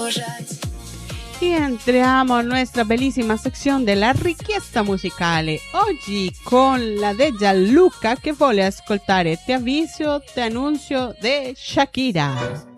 Y entriamo a nuestra bellissima sezione della richiesta musicale, oggi con la de Gianluca che vuole ascoltare Te Avviso, Te Annuncio de Shakira.